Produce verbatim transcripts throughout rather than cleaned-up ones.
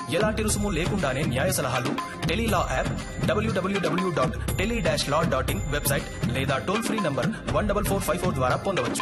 ఎలాంటి రుసుము లేకుండానే న్యాయ సలహాలు Tele-Law app, WWW dot tele dash law dot in website లేదా toll free number one double four five four ద్వారా పొందవచ్చు.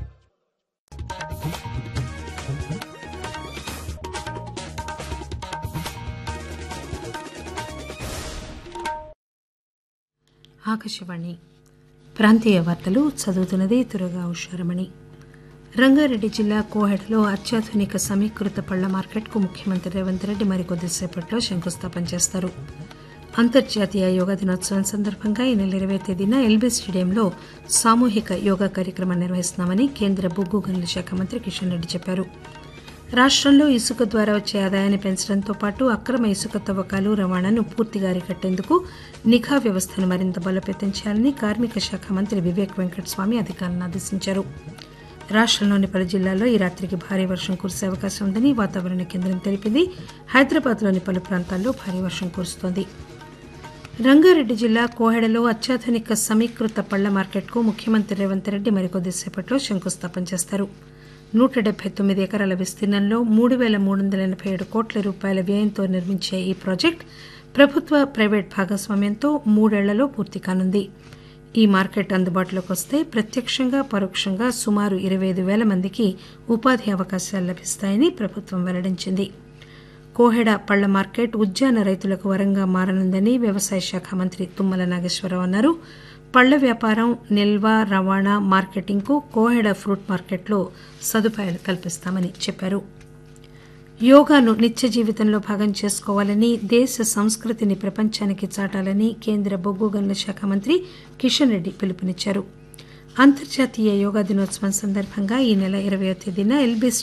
ఆకాశవాణి ప్రాంతీయ వార్తలు చదువుతున్నది తురగా ఉషారమణి. రంగారెడ్డి జిల్లా కోహెడలో అత్యాధునిక సమీకృత పళ్ల మార్కెట్కు ముఖ్యమంత్రి రేవంత్ రెడ్డి మరికొద్దిసేపట్లో శంకుస్థాపన చేస్తారు. అంతర్జాతీయ యోగా దినోత్సవం సందర్భంగా ఈ నెల ఇరవై తేదీన ఎల్బీ స్టేడియంలో సామూహిక యోగా కార్యక్రమం నిర్వహిస్తున్నామని కేంద్ర బొగ్గు గనుల శాఖ మంత్రి కిషన్ రెడ్డి చెప్పారు. రాష్టంలో ఇసుక ద్వారా వచ్చే ఆదాయాన్ని పెంచడంతో పాటు అక్రమ ఇసుక తవ్వకాలు, రవాణాను పూర్తిగా అరికట్టేందుకు నిఘా వ్యవస్థను మరింత బలోపేతం చేయాలని కార్మిక శాఖ మంత్రి వివేక్ వెంకటస్వామి అధికారులను ఆదేశించారు. రాష్టంలోని పలు జిల్లాల్లో ఈ రాత్రికి భారీ వర్షం కురిసే అవకాశం ఉందని వాతావరణ కేంద్రం తెలిపింది. హైదరాబాద్లోని పలు ప్రాంతాల్లో భారీ వర్షం కురుస్తోంది. రంగారెడ్డి జిల్లా కోహెడలో అత్యాధునిక సమీకృత పళ్ల మార్కెట్కు ముఖ్యమంత్రి రేవంత్ రెడ్డి మరికొద్దిసేపట్లో శంకుస్థాపన చేస్తారు. నూట డెబ్బై తొమ్మిది ఎకరాల విస్తీర్ణంలో మూడు పేల మూడు వందల ఎనబై ఏడు కోట్ల రూపాయల వ్యయంతో నిర్మించే ఈ ప్రాజెక్టు ప్రభుత్వ, ప్రైవేట్ భాగస్వామ్యంతో మూడేళ్లలో పూర్తి కానుంది. ఈ మార్కెట్ అందుబాటులోకి వస్తే ప్రత్యక్షంగా, పరోక్షంగా సుమారు ఇరవై ఐదు పేల మందికి ఉపాధి అవకాశాలు లభిస్తాయని ప్రభుత్వం వెల్లడించింది. కోహెడ పళ్ల మార్కెట్ ఉద్యాన రైతులకు వరంగా మారనుందని వ్యవసాయ శాఖ మంత్రి తుమ్మల నాగేశ్వరరావు అన్నారు. పళ్ల వ్యాపారం, నిల్వ, రవాణా, మార్కెటింగ్కు కోహెడ ఫ్రూట్ మార్కెట్లో సదుపాయాలు కల్పిస్తామని చెప్పారు. యోగాను నిత్య జీవితంలో భాగం చేసుకోవాలని, దేశ సంస్కృతిని ప్రపంచానికి చాటాలని కేంద్ర బొగ్గు గనుల శాఖ మంత్రి కిషన్ రెడ్డి పిలుపునిచ్చారు. అంతర్జాతీయ యోగా దినోత్సవం సందర్భంగా ఈ నెల ఇరవయో తేదీన ఎల్బీ